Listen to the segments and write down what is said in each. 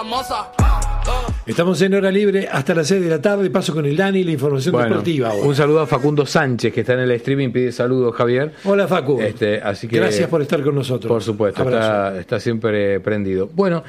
Estamos en hora libre hasta las 6 de la tarde. Paso con el Dani, la información deportiva ahora. Un saludo a Facundo Sánchez, que está en el streaming. Pide saludos, Javier. Hola, Facu. Así que, gracias por estar con nosotros. Por supuesto, está siempre prendido. Bueno,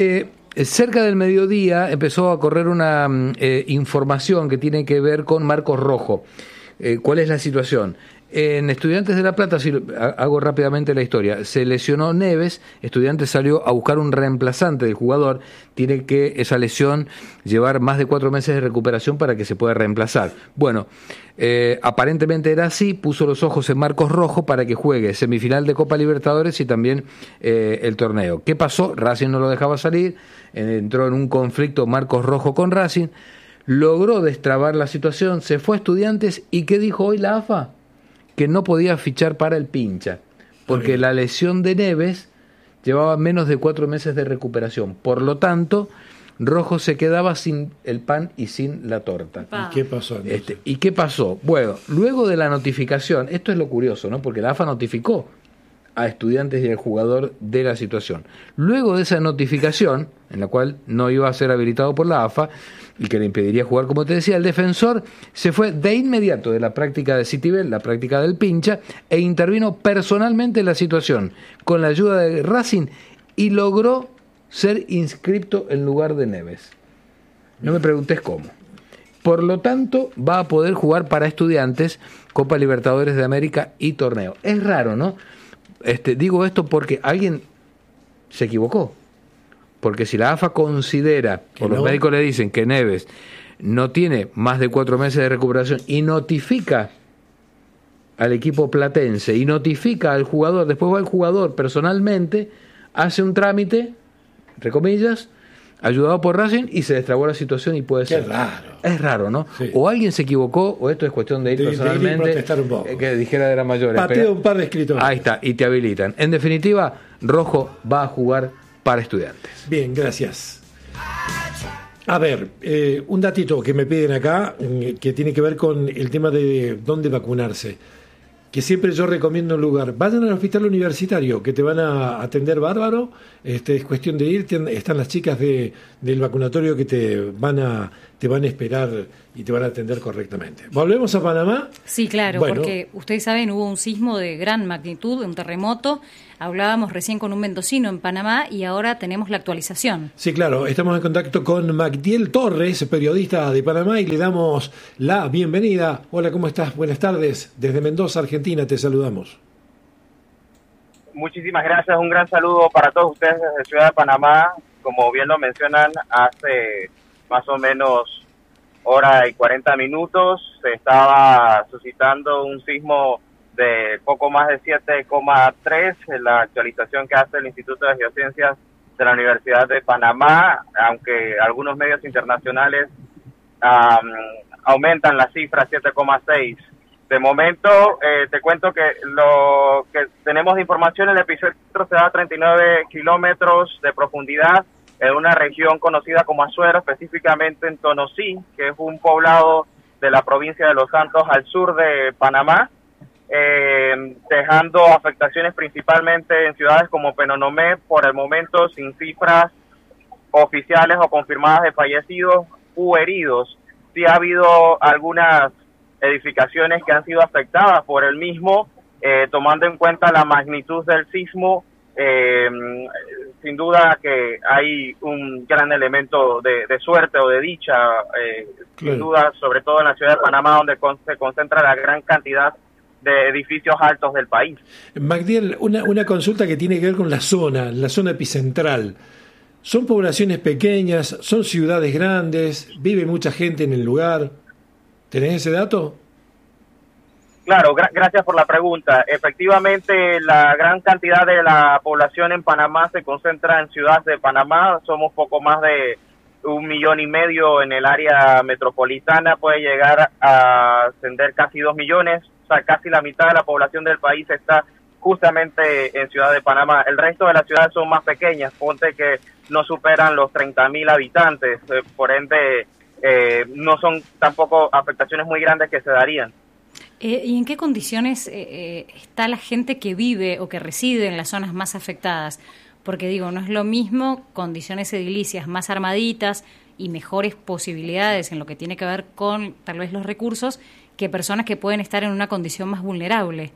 cerca del mediodía empezó a correr una información que tiene que ver con Marcos Rojo. ¿Cuál es la situación? En Estudiantes de La Plata, si hago rápidamente la historia, se lesionó Neves, Estudiantes salió a buscar un reemplazante del jugador, tiene que esa lesión llevar más de 4 meses de recuperación para que se pueda reemplazar. Bueno, aparentemente era así, puso los ojos en Marcos Rojo para que juegue semifinal de Copa Libertadores y también el torneo. ¿Qué pasó? Racing no lo dejaba salir, entró en un conflicto Marcos Rojo con Racing, logró destrabar la situación, se fue a Estudiantes y ¿qué dijo hoy la AFA? Que no podía fichar para el Pincha, porque la lesión de Neves llevaba menos de 4 meses de recuperación. Por lo tanto, Rojo se quedaba sin el pan y sin la torta. ¿Y qué pasó? ¿Y qué pasó? Bueno, luego de la notificación, esto es lo curioso, ¿no? Porque la AFA notificó a Estudiantes y al jugador de la situación. Luego de esa notificación, en la cual no iba a ser habilitado por la AFA y que le impediría jugar, como te decía, el defensor se fue de inmediato de la práctica de Citibel, la práctica del Pincha, e intervino personalmente en la situación con la ayuda de Racing y logró ser inscripto en lugar de Neves. No me preguntes cómo. Por lo tanto, va a poder jugar para Estudiantes Copa Libertadores de América y torneo. Es raro, ¿no? Digo esto porque alguien se equivocó. Porque si la AFA considera, o los médicos le dicen que Neves no tiene más de 4 meses de recuperación y notifica al equipo platense y notifica al jugador, después va el jugador personalmente, hace un trámite, entre comillas, ayudado por Racing y se destrabó la situación y puede ser. Qué raro. Es raro, ¿no? Sí. O alguien se equivocó, o esto es cuestión de ir personalmente. De ir protestar un poco. Que dijera de la mayor. Pateo un par de escritores. Ahí está, y te habilitan. En definitiva, Rojo va a jugar para Estudiantes. Bien, gracias. A ver, un datito que me piden acá, que tiene que ver con el tema de dónde vacunarse. Que siempre yo recomiendo un lugar. Vayan al hospital universitario, que te van a atender bárbaro. Es cuestión de ir. Están las chicas del vacunatorio que te van a esperar y te van a atender correctamente. ¿Volvemos a Panamá? Sí, claro, bueno, porque ustedes saben, hubo un sismo de gran magnitud, un terremoto. Hablábamos recién con un mendocino en Panamá y ahora tenemos la actualización. Sí, claro, estamos en contacto con Magdiel Torres, periodista de Panamá, y le damos la bienvenida. Hola, ¿cómo estás? Buenas tardes. Desde Mendoza, Argentina, te saludamos. Muchísimas gracias, un gran saludo para todos ustedes desde Ciudad de Panamá. Como bien lo mencionan, hace más o menos hora y 40 minutos se estaba suscitando un sismo de poco más de 7,3, la actualización que hace el Instituto de Geociencias de la Universidad de Panamá, aunque algunos medios internacionales aumentan la cifra 7,6. De momento, te cuento que lo que tenemos de información, el epicentro se da a 39 kilómetros de profundidad en una región conocida como Azuero, específicamente en Tonosí, que es un poblado de la provincia de Los Santos al sur de Panamá, dejando afectaciones principalmente en ciudades como Penonomé, por el momento sin cifras oficiales o confirmadas de fallecidos u heridos. Sí ha habido algunas edificaciones que han sido afectadas por el mismo, tomando en cuenta la magnitud del sismo. Sin duda que hay un gran elemento de suerte o de dicha, sin duda, sobre todo en la ciudad de Panamá, donde se concentra la gran cantidad de edificios altos del país. Magdiel, una consulta que tiene que ver con la zona epicentral. ¿Son poblaciones pequeñas? ¿Son ciudades grandes? ¿Vive mucha gente en el lugar? ¿Tenés ese dato? Claro, gracias por la pregunta. Efectivamente, la gran cantidad de la población en Panamá se concentra en ciudades de Panamá. Somos poco más de 1,5 millones en el área metropolitana. Puede llegar a ascender casi 2 millones. O sea, casi la mitad de la población del país está justamente en Ciudad de Panamá. El resto de las ciudades son más pequeñas. Ponte que no superan los 30,000 habitantes. Por ende, no son tampoco afectaciones muy grandes que se darían. ¿Y en qué condiciones está la gente que vive o que reside en las zonas más afectadas? porque digo, no es lo mismo condiciones edilicias más armaditas y mejores posibilidades en lo que tiene que ver con tal vez los recursos, que personas que pueden estar en una condición más vulnerable.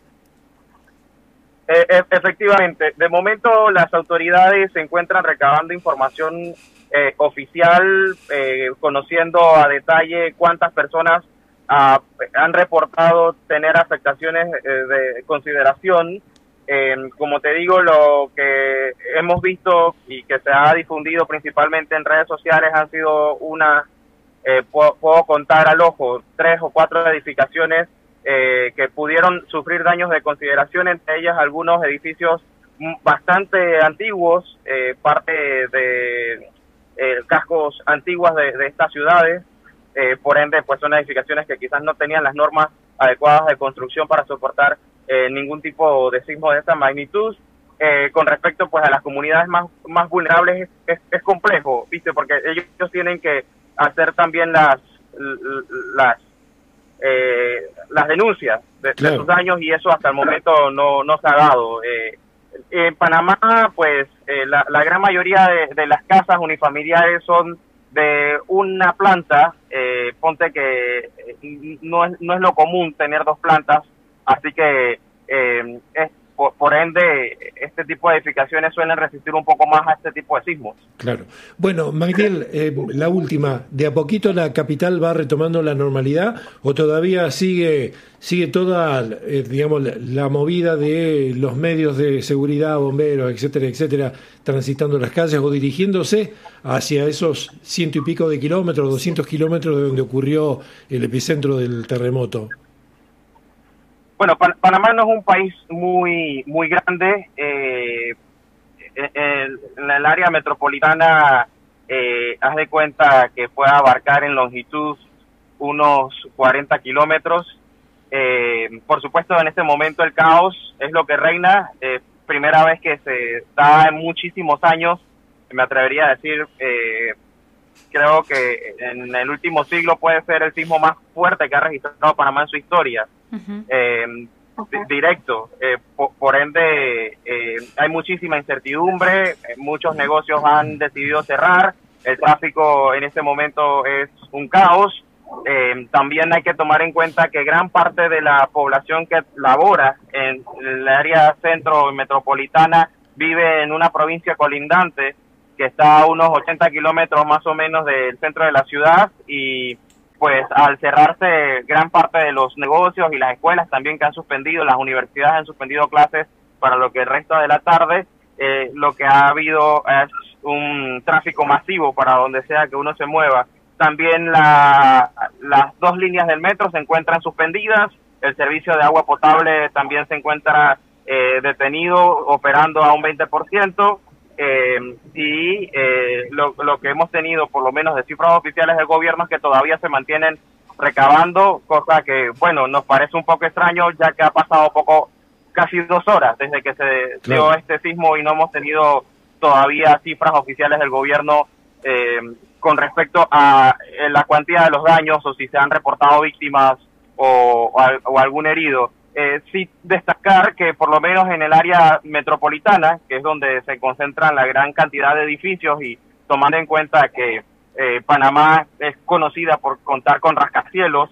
Efectivamente, de momento las autoridades se encuentran recabando información oficial, conociendo a detalle cuántas personas han reportado tener afectaciones de consideración. Como te digo, lo que hemos visto y que se ha difundido principalmente en redes sociales han sido puedo contar al ojo, 3 o 4 edificaciones que pudieron sufrir daños de consideración, entre ellas algunos edificios bastante antiguos, parte de cascos antiguas de estas ciudades, por ende pues son edificaciones que quizás no tenían las normas adecuadas de construcción para soportar ningún tipo de sismo de esta magnitud. Con respecto pues a las comunidades más vulnerables es complejo, ¿viste? Porque ellos tienen que hacer también las denuncias de sus daños, y eso hasta el momento no se ha dado. En Panamá, pues la gran mayoría de las casas unifamiliares son de una planta. Ponte que no es lo común tener 2 plantas, así que por ende este tipo de edificaciones suelen resistir un poco más a este tipo de sismos. Claro. Bueno, Magdiel, la última, ¿de a poquito la capital va retomando la normalidad o todavía sigue toda, digamos, la movida de los medios de seguridad, bomberos, etcétera, transitando las calles o dirigiéndose hacia esos 100 y pico de kilómetros, 200 kilómetros de donde ocurrió el epicentro del terremoto? Bueno, Panamá no es un país muy grande. En el área metropolitana, haz de cuenta que puede abarcar en longitud unos 40 kilómetros. Por supuesto, en este momento el caos es lo que reina. Primera vez que se da en muchísimos años, me atrevería a decir, creo que en el último siglo puede ser el sismo más fuerte que ha registrado Panamá en su historia. Directo. Por ende, hay muchísima incertidumbre, muchos negocios han decidido cerrar, el tráfico en este momento es un caos. También hay que tomar en cuenta que gran parte de la población que labora en el área centro metropolitana vive en una provincia colindante que está a unos 80 kilómetros más o menos del centro de la ciudad, y pues al cerrarse gran parte de los negocios y las escuelas también que han suspendido, las universidades han suspendido clases para lo que resta de la tarde, lo que ha habido es un tráfico masivo para donde sea que uno se mueva. También las 2 líneas del metro se encuentran suspendidas, el servicio de agua potable también se encuentra detenido, operando a un 20%, y lo que hemos tenido, por lo menos de cifras oficiales del gobierno, es que todavía se mantienen recabando, cosa que, bueno, nos parece un poco extraño, ya que ha pasado casi 2 horas desde que se dio este sismo y no hemos tenido todavía cifras oficiales del gobierno con respecto a la cuantía de los daños, o si se han reportado víctimas o algún herido. Sí destacar que por lo menos en el área metropolitana, que es donde se concentran la gran cantidad de edificios, y tomando en cuenta que Panamá es conocida por contar con rascacielos,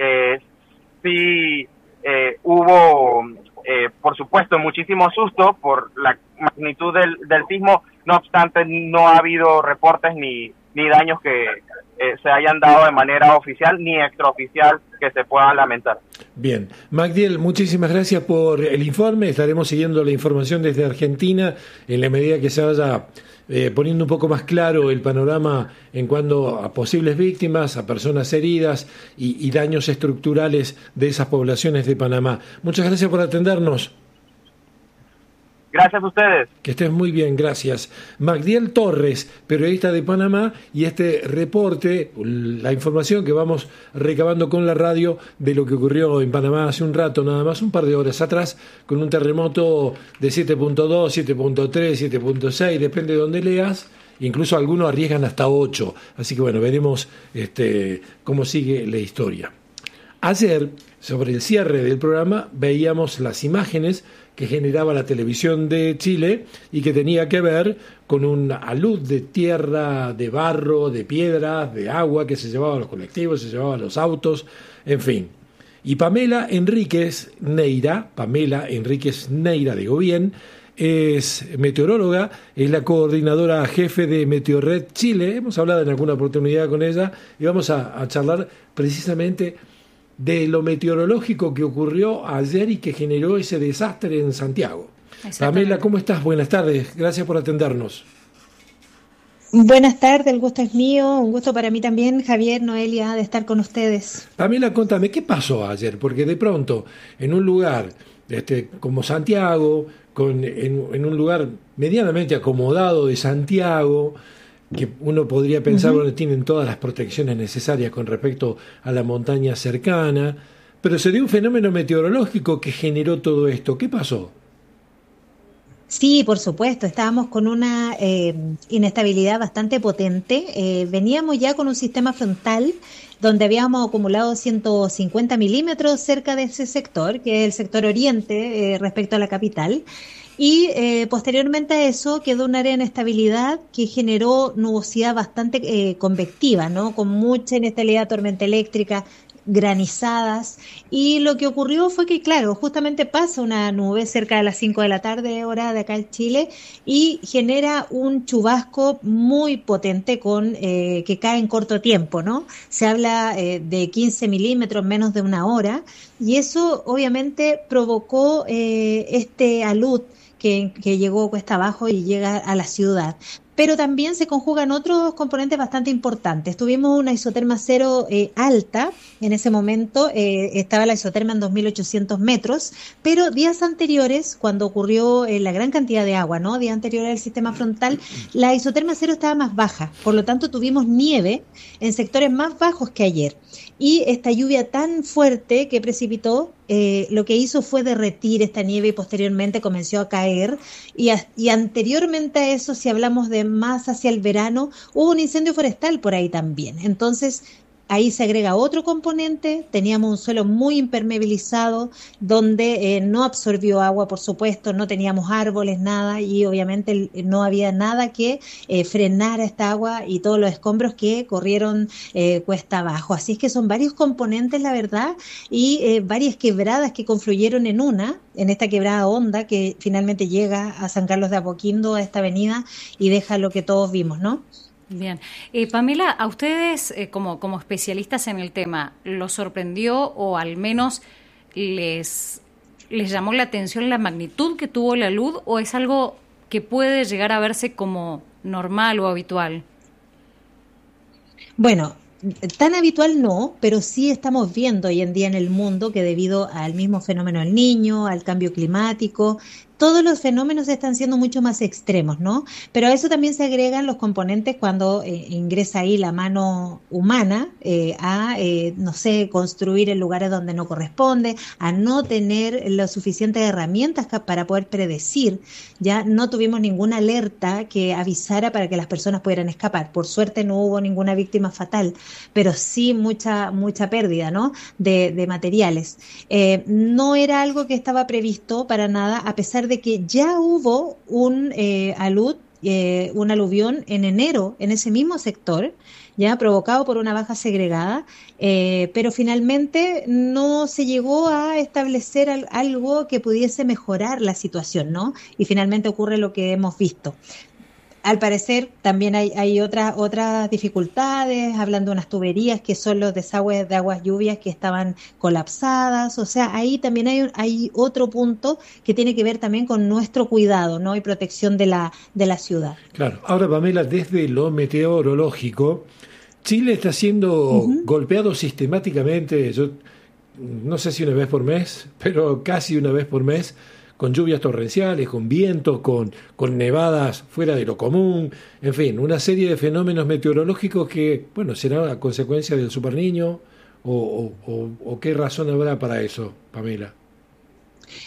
sí hubo, por supuesto, muchísimo susto por la magnitud del sismo. No obstante, no ha habido reportes ni daños que se hayan dado de manera oficial ni extraoficial que se puedan lamentar. Bien. Magdiel, muchísimas gracias por el informe. Estaremos siguiendo la información desde Argentina en la medida que se vaya poniendo un poco más claro el panorama en cuanto a posibles víctimas, a personas heridas y daños estructurales de esas poblaciones de Panamá. Muchas gracias por atendernos. Gracias a ustedes. Que estés muy bien, gracias. Magdiel Torres, periodista de Panamá, y este reporte, la información que vamos recabando con la radio de lo que ocurrió en Panamá hace un rato, nada más, un par de horas atrás, con un terremoto de 7.2, 7.3, 7.6, depende de donde leas. Incluso algunos arriesgan hasta 8. Así que bueno, veremos cómo sigue la historia. Ayer, sobre el cierre del programa, veíamos las imágenes que generaba la televisión de Chile y que tenía que ver con una alud de tierra, de barro, de piedras, de agua que se llevaba a los colectivos, se llevaba a los autos, en fin. Y Pamela Enríquez Neira, digo bien, es meteoróloga, es la coordinadora jefe de Meteorred Chile. Hemos hablado en alguna oportunidad con ella y vamos a charlar precisamente de lo meteorológico que ocurrió ayer y que generó ese desastre en Santiago. Pamela, ¿cómo estás? Buenas tardes, gracias por atendernos. Buenas tardes, el gusto es mío, un gusto para mí también, Javier, Noelia, de estar con ustedes. Pamela, contame, ¿qué pasó ayer? Porque de pronto, en un lugar como Santiago, en un lugar medianamente acomodado de Santiago, que uno podría pensar, bueno, tienen todas las protecciones necesarias con respecto a la montaña cercana, pero se dio un fenómeno meteorológico que generó todo esto. ¿Qué pasó? Sí, por supuesto, estábamos con una inestabilidad bastante potente. Veníamos ya con un sistema frontal donde habíamos acumulado 150 milímetros cerca de ese sector, que es el sector oriente respecto a la capital. Y posteriormente a eso quedó un área de inestabilidad que generó nubosidad bastante convectiva, ¿no? Con mucha inestabilidad, tormenta eléctrica, granizadas, y lo que ocurrió fue que, claro, justamente pasa una nube cerca de las 5 de la tarde, hora de acá en Chile, y genera un chubasco muy potente que cae en corto tiempo, ¿no? Se habla de 15 milímetros, menos de una hora, y eso obviamente provocó este alud que llegó cuesta abajo y llega a la ciudad. Pero también se conjugan otros componentes bastante importantes. Tuvimos una isoterma cero alta, en ese momento estaba la isoterma en 2.800 metros, pero días anteriores, cuando ocurrió la gran cantidad de agua, ¿no? Días anteriores al sistema frontal, la isoterma cero estaba más baja, por lo tanto tuvimos nieve en sectores más bajos que ayer. Y esta lluvia tan fuerte que precipitó, lo que hizo fue derretir esta nieve y posteriormente comenzó a caer. Y anteriormente a eso, si hablamos de más hacia el verano, hubo un incendio forestal por ahí también. Entonces, ahí se agrega otro componente, teníamos un suelo muy impermeabilizado, donde no absorbió agua, por supuesto, no teníamos árboles, nada, y obviamente no había nada que frenara esta agua y todos los escombros que corrieron cuesta abajo. Así es que son varios componentes, la verdad, y varias quebradas que confluyeron en esta quebrada honda que finalmente llega a San Carlos de Apoquindo, a esta avenida, y deja lo que todos vimos, ¿no? Bien. Pamela, a ustedes como especialistas en el tema, ¿los sorprendió o al menos les llamó la atención la magnitud que tuvo la luz, o es algo que puede llegar a verse como normal o habitual? Bueno, tan habitual no, pero sí estamos viendo hoy en día en el mundo que debido al mismo fenómeno del Niño, al cambio climático, todos los fenómenos están siendo mucho más extremos, ¿no? Pero a eso también se agregan los componentes cuando ingresa ahí la mano humana no sé, construir en lugares donde no corresponde, a no tener las suficientes herramientas para poder predecir. Ya no tuvimos ninguna alerta que avisara para que las personas pudieran escapar. Por suerte no hubo ninguna víctima fatal, pero sí mucha pérdida, ¿no? de materiales. No era algo que estaba previsto para nada, a pesar de que ya hubo un aluvión en enero en ese mismo sector, ya provocado por una baja segregada, pero finalmente no se llegó a establecer algo que pudiese mejorar la situación, ¿no? Y finalmente ocurre lo que hemos visto. Al parecer también hay otras dificultades, hablan de unas tuberías que son los desagües de aguas lluvias que estaban colapsadas. O sea, ahí también hay otro punto que tiene que ver también con nuestro cuidado, ¿no? Y protección de la ciudad. Claro. Ahora, Pamela, desde lo meteorológico, Chile está siendo golpeado sistemáticamente, yo no sé si una vez por mes, pero casi una vez por mes, con lluvias torrenciales, con vientos, con nevadas fuera de lo común, en fin, una serie de fenómenos meteorológicos que, bueno, será a consecuencia del superniño o qué razón habrá para eso, Pamela.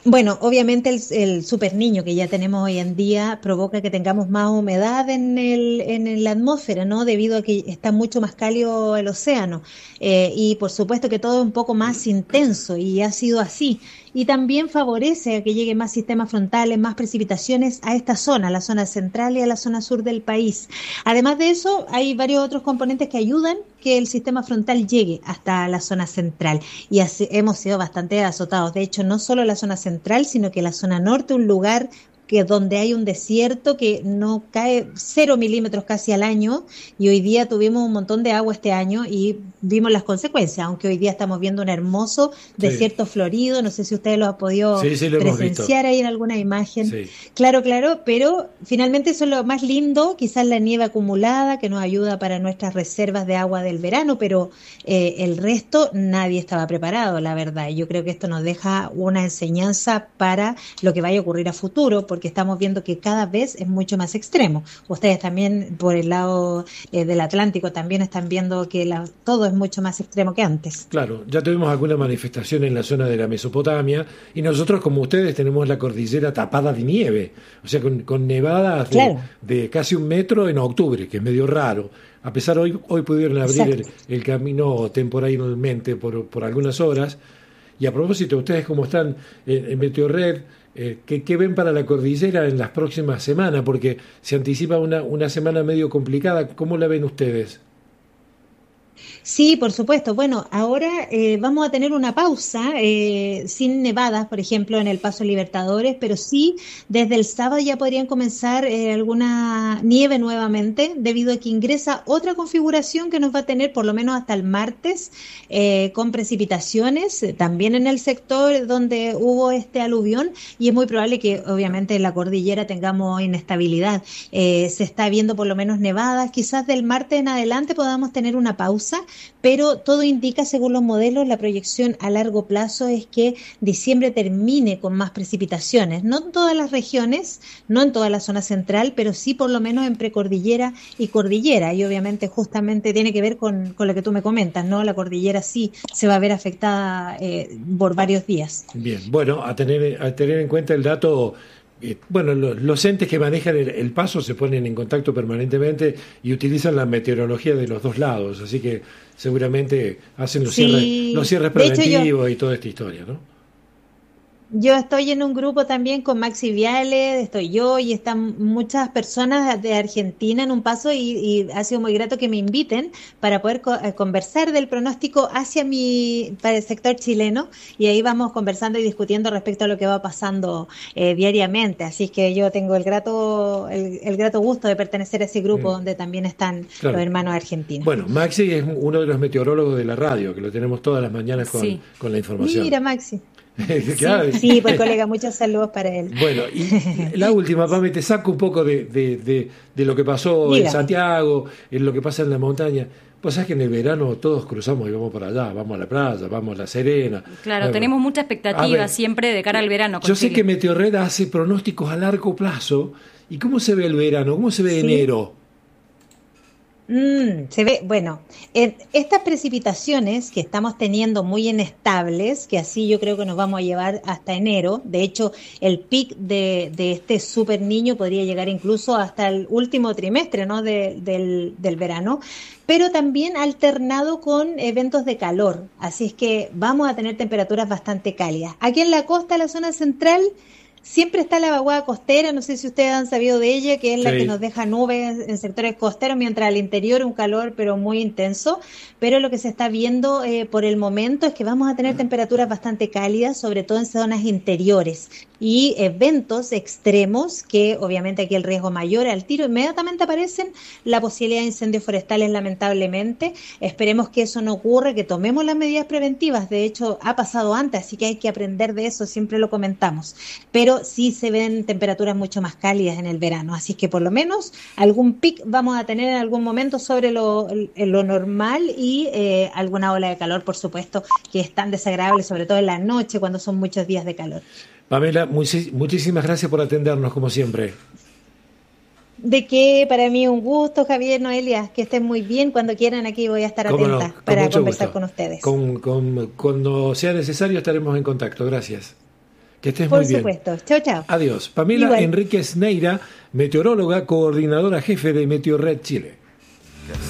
Bueno, obviamente el super niño que ya tenemos hoy en día provoca que tengamos más humedad en la atmósfera, ¿no? Debido a que está mucho más cálido el océano. Y por supuesto que todo es un poco más intenso y ha sido así. Y también favorece a que lleguen más sistemas frontales, más precipitaciones a esta zona, a la zona central y a la zona sur del país. Además de eso, hay varios otros componentes que ayudan que el sistema frontal llegue hasta la zona central. Y así, hemos sido bastante azotados. De hecho, no solo la zona central, sino que la zona norte, un lugar que donde hay un desierto que no cae 0 milímetros casi al año, y hoy día tuvimos un montón de agua este año y vimos las consecuencias, aunque hoy día estamos viendo un hermoso desierto florido, no sé si ustedes lo han podido lo presenciar ahí en alguna imagen. Sí. Claro, pero finalmente eso es lo más lindo, quizás la nieve acumulada que nos ayuda para nuestras reservas de agua del verano, pero el resto nadie estaba preparado, la verdad. Yo creo que esto nos deja una enseñanza para lo que vaya a ocurrir a futuro, porque estamos viendo que cada vez es mucho más extremo. Ustedes también por el lado del Atlántico también están viendo que todo es mucho más extremo que antes. Claro, ya tuvimos alguna manifestación en la zona de la Mesopotamia y nosotros como ustedes tenemos la cordillera tapada de nieve, o sea, con nevadas de casi 1 metro en octubre, que es medio raro. A pesar hoy pudieron abrir el camino temporalmente por algunas horas. Y a propósito, ustedes como están en Meteorred, ¿qué ven para la cordillera en las próximas semanas? Porque se anticipa una semana medio complicada. ¿Cómo la ven ustedes? Sí, por supuesto. Bueno, ahora vamos a tener una pausa sin nevadas, por ejemplo, en el Paso Libertadores, pero sí, desde el sábado ya podrían comenzar alguna nieve nuevamente, debido a que ingresa otra configuración que nos va a tener por lo menos hasta el martes, con precipitaciones, también en el sector donde hubo este aluvión, y es muy probable que obviamente en la cordillera tengamos inestabilidad. Se está viendo por lo menos nevadas, quizás del martes en adelante podamos tener una pausa, pero todo indica, según los modelos, la proyección a largo plazo es que diciembre termine con más precipitaciones, no en todas las regiones, no en toda la zona central, pero sí por lo menos en precordillera y cordillera, y obviamente justamente tiene que ver con lo que tú me comentas, ¿no? La cordillera sí se va a ver afectada por varios días. Bien, bueno, a tener en cuenta el dato. Bueno, los entes que manejan el paso se ponen en contacto permanentemente y utilizan la meteorología de los dos lados, así que seguramente hacen los cierres preventivos y toda esta historia, ¿no? Yo estoy en un grupo también con Maxi Viales, estoy yo y están muchas personas de Argentina en un paso, y ha sido muy grato que me inviten para poder conversar del pronóstico para el sector chileno, y ahí vamos conversando y discutiendo respecto a lo que va pasando diariamente. Así que yo tengo el grato gusto de pertenecer a ese grupo donde también están los hermanos argentinos. Bueno, Maxi es uno de los meteorólogos de la radio, que lo tenemos todas las mañanas con la información. Mira, Maxi. Claro. Sí, pues colega, muchos saludos para él. Bueno, y la última, Pame, te saco un poco de lo que pasó en Santiago, en lo que pasa en la montaña. Pues sabes que en el verano todos cruzamos y vamos para allá, vamos a la playa, vamos a La Serena. Claro, tenemos mucha expectativa siempre de cara al verano. Yo sé que Meteorred hace pronósticos a largo plazo. ¿Y cómo se ve el verano? ¿Cómo se ve enero? Se ve, bueno, estas precipitaciones que estamos teniendo muy inestables, que así yo creo que nos vamos a llevar hasta enero. De hecho, el pic de este super niño podría llegar incluso hasta el último trimestre, ¿no? del verano, pero también alternado con eventos de calor. Así es que vamos a tener temperaturas bastante cálidas. Aquí en la costa, la zona central, siempre está la vaguada costera, no sé si ustedes han sabido de ella, que es la que nos deja nubes en sectores costeros, mientras al interior un calor pero muy intenso. Pero lo que se está viendo por el momento es que vamos a tener temperaturas bastante cálidas, sobre todo en zonas interiores, y eventos extremos que obviamente aquí el riesgo mayor al tiro inmediatamente aparecen, la posibilidad de incendios forestales lamentablemente. Esperemos que eso no ocurra, que tomemos las medidas preventivas. De hecho ha pasado antes, así que hay que aprender de eso, siempre lo comentamos, pero sí se ven temperaturas mucho más cálidas en el verano, así que por lo menos algún pic vamos a tener en algún momento sobre lo normal, y alguna ola de calor, por supuesto, que es tan desagradable, sobre todo en la noche cuando son muchos días de calor. Pamela, muchísimas gracias por atendernos, como siempre. De qué, para mí un gusto, Javier, Noelia, que estén muy bien. Cuando quieran aquí voy a estar atenta para conversar con ustedes. Cuando sea necesario estaremos en contacto. Gracias. Que estés Por muy bien. supuesto. Chao, chao. Adiós. Pamela Igual. Enríquez Neira, meteoróloga, coordinadora jefe de Meteorred Chile.